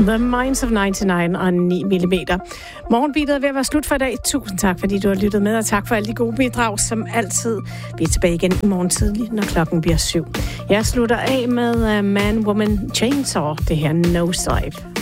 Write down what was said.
The Minds of 99 og 9 mm. Morgenbeatet er ved at være slut for i dag. Tusind tak, fordi du har lyttet med, og tak for alle de gode bidrag, som altid. Vi er tilbage igen i morgen tidlig, når klokken bliver 7. Jeg slutter af med Man, Woman, Chainsaw, det her Nosedive.